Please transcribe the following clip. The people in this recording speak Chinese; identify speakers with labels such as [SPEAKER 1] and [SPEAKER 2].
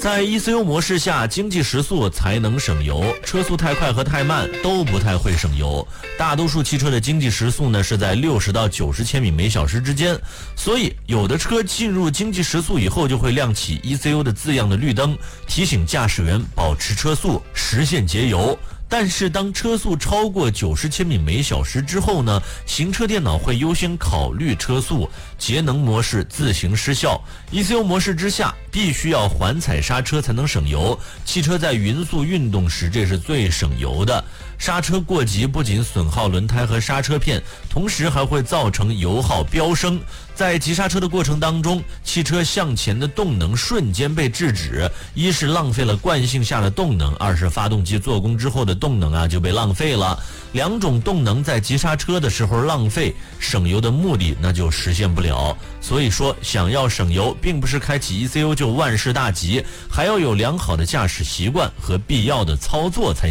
[SPEAKER 1] 在 ECU 模式下，经济时速才能省油，车速太快和太慢都不太会省油。大多数汽车的经济时速呢是在60到90千米每小时之间，所以有的车进入经济时速以后就会亮起 ECU 的字样的绿灯，提醒驾驶员保持车速，实现节油。但是当车速超过90千米每小时之后呢，行车电脑会优先考虑车速，节能模式自行失效。ECU 模式之下，必须要缓踩刹车才能省油。汽车在匀速运动时，这是最省油的。刹车过急不仅损耗轮胎和刹车片，同时还会造成油耗飙升。在急刹车的过程当中，汽车向前的动能瞬间被制止，一是浪费了惯性下的动能，二是发动机做工之后的动能就被浪费了。两种动能在急刹车的时候浪费，省油的目的那就实现不了。所以说，想要省油，并不是开启 ECU 就万事大吉，还要有良好的驾驶习惯和必要的操作才